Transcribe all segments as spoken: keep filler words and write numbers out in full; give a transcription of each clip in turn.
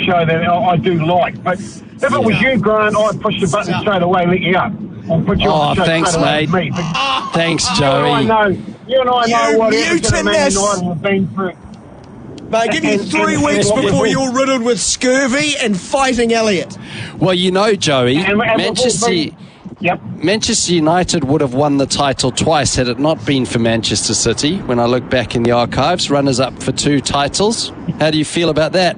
show that I, I do like. But if it was you, Grant, I'd push the button straight away and let you up. I'll put you oh, on the show thanks, straight away mate. with me. But Thanks, you and I Joey. know, you and I know You what Everton and Man mutinous. United have been through. Mate, give you And- three and- weeks and- before and- you're riddled with scurvy and fighting Elliot. Well, you know, Joey, And- and- Manchester, Yep. Manchester United would have won the title twice had it not been for Manchester City. When I look back in the archives, runners-up for two titles. How do you feel about that?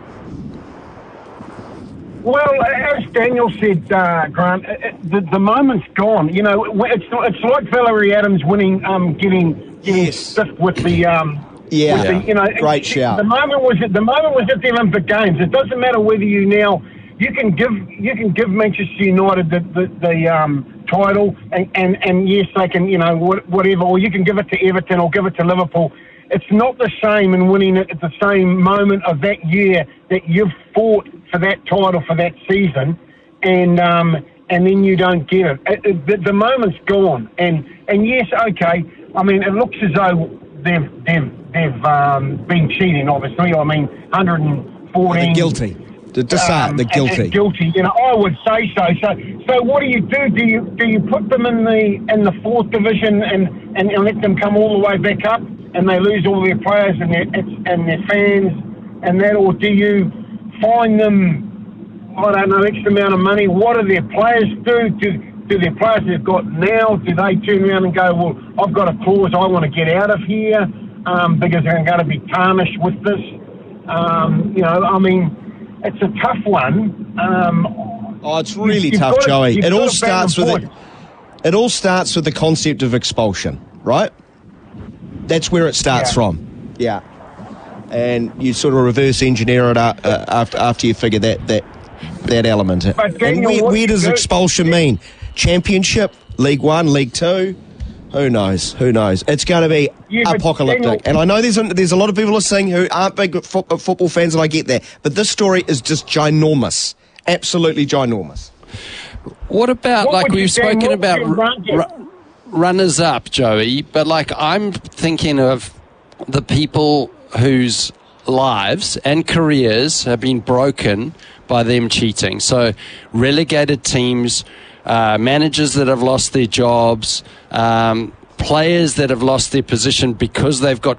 Well, as Daniel said, uh, Grant, uh, the, the moment's gone. You know, it's it's like Valerie Adams winning, um, getting getting Yes. stiff with the um, Yeah. with the, you know, Great it- shout. The moment was at the moment was at the Olympic Games. It doesn't matter whether you now you can give you can give Manchester United the the, the um, title, and, and and yes, they can, you know, what, whatever, or you can give it to Everton or give it to Liverpool. It's not the same in winning it at the same moment of that year that you've fought for that title for that season, and um, and then you don't get it. it, it the, the moment's gone, and and yes, okay. I mean, it looks as though they've they've they've um, been cheating. Obviously, I mean, one hundred fourteen. They're guilty. To, to say it, um, they're and- guilty. and guilty, you know. I would say so. So, so what do you do? Do you do you put them in the in the fourth division and, and, and let them come all the way back up, and they lose all their players and their and their fans and that, or do you fine them? I don't know, X amount of money. What do their players do? Do do their players they've got now? Do they turn around and go, well, I've got a clause, I want to get out of here um, because they're going to be tarnished with this? Um, you know, I mean. It's a tough one. Um, Oh, it's really you've tough, got to- Joey. you've It got all to starts with balance it. It all starts with the concept of expulsion, right? That's where it starts Yeah. from. Yeah, and you sort of reverse engineer it uh, uh, after after you figure that that that element. But and Daniel, where, what where you does do- expulsion mean? Championship, League One, League Two. Who knows? Who knows? It's going to be Yeah, but apocalyptic. Daniel- And I know there's a, there's a lot of people listening who aren't big fo- football fans, and I get that. But this story is just ginormous. Absolutely ginormous. What about, What like would you we've say, spoken what about would you rank it? ru- runners up, Joey, but like I'm thinking of the people whose lives and careers have been broken by them cheating. So relegated teams, uh, managers that have lost their jobs, um, players that have lost their position because they've got